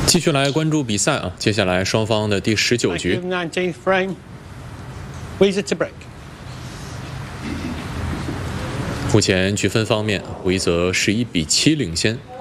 继续来关注比赛啊，接下来双方的第19局。目前局分方面，维泽11比7领先。